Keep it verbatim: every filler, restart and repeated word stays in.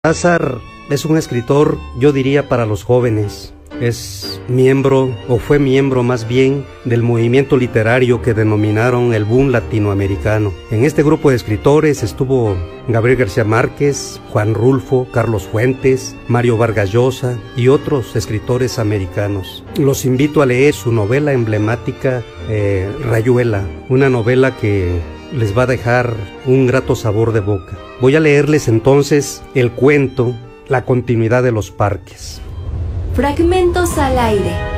Cortázar es un escritor, yo diría, para los jóvenes. Es miembro, o fue miembro más bien, del movimiento literario que denominaron el boom latinoamericano. En este grupo de escritores estuvo Gabriel García Márquez, Juan Rulfo, Carlos Fuentes, Mario Vargas Llosa y otros escritores americanos. Los invito a leer su novela emblemática, eh, Rayuela, una novela que les va a dejar un grato sabor de boca. Voy a leerles entonces el cuento La continuidad de los parques. Fragmentos al aire.